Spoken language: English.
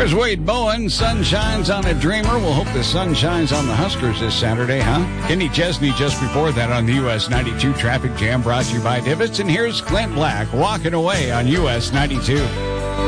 There's Wade Bowen. Sun shines on a dreamer. We'll hope the sun shines on the Huskers this Saturday, huh? Kenny Chesney just before that on the US 92 Traffic Jam brought to you by Divots. And here's Clint Black walking away on US 92.